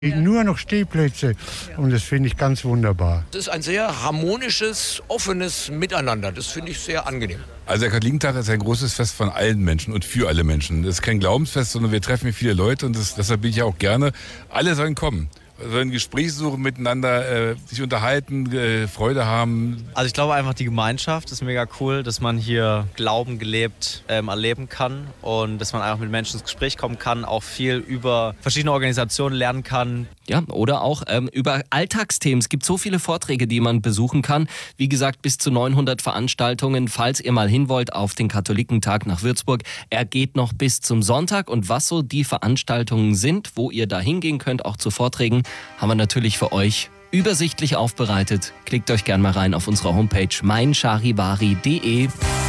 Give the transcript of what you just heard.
Nur noch Stehplätze und das finde ich ganz wunderbar. Es ist ein sehr harmonisches, offenes Miteinander. Das finde ich sehr angenehm. Also der Katholiken-Tag ist ein großes Fest von allen Menschen und für alle Menschen. Das ist kein Glaubensfest, sondern wir treffen hier viele Leute und deshalb bin ich ja auch gerne. Alle sollen kommen. Sollen Gespräche suchen miteinander, sich unterhalten, Freude haben. Also ich glaube einfach, die Gemeinschaft ist mega cool, dass man hier Glauben gelebt erleben kann und dass man einfach mit Menschen ins Gespräch kommen kann, auch viel über verschiedene Organisationen lernen kann. Ja, oder auch über Alltagsthemen. Es gibt so viele Vorträge, die man besuchen kann. Wie gesagt, bis zu 900 Veranstaltungen, falls ihr mal hin wollt auf den Katholikentag nach Würzburg. Er geht noch bis zum Sonntag und was so die Veranstaltungen sind, wo ihr da hingehen könnt, auch zu Vorträgen, haben wir natürlich für euch übersichtlich aufbereitet. Klickt euch gern mal rein auf unsere Homepage meincharivari.de.